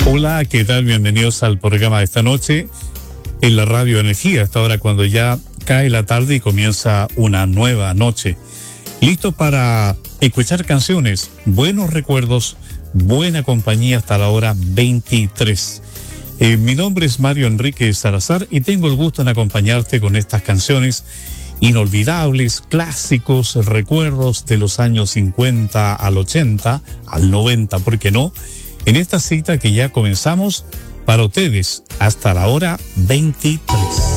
Hola, ¿qué tal? Bienvenidos al programa de esta noche en la Radio Energía. Hasta ahora cuando ya cae la tarde y comienza una nueva noche. Listo para escuchar canciones, buenos recuerdos, buena compañía hasta la hora 23. Mi nombre es Mario Enrique Salazar y tengo el gusto en acompañarte con estas canciones inolvidables, clásicos, recuerdos de los años 50 al 80, al 90, ¿por qué no? En esta cita que ya comenzamos para ustedes hasta la hora 23.